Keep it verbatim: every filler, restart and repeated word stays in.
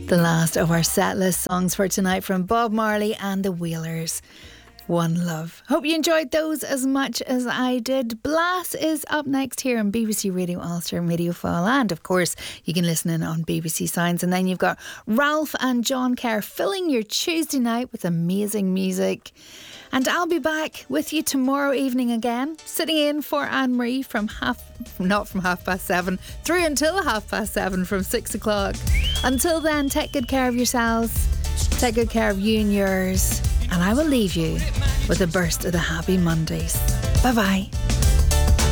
The last of our setlist songs for tonight from Bob Marley and the Wailers. One Love. Hope you enjoyed those as much as I did. Blas is up next here on B B C Radio Ulster and Radio File, and of course you can listen in on B B C Sounds. And then you've got Ralph and John Kerr filling your Tuesday night with amazing music. And I'll be back with you tomorrow evening again, sitting in for Anne-Marie from half, not from half past seven, through until half past seven from six o'clock. Until then, take good care of yourselves, take good care of you and yours, and I will leave you with a burst of the Happy Mondays. Bye bye.